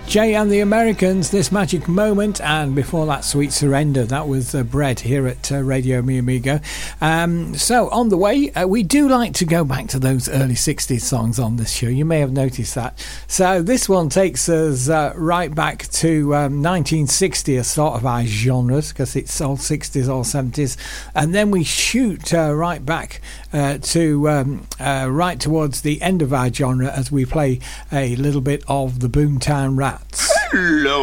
Jay and the Americans, This Magic Moment, and before that, Sweet Surrender. That was Bread here at Radio Mi Amigo. So on the way, we do like to go back to those early 60s songs on this show. You may have noticed that. So this one takes us right back to 1960, a sort of our genres, because it's all 60s, all 70s. And then we shoot right back to right towards the end of our genre as we play a little bit of the Boomtown Rats. Hello.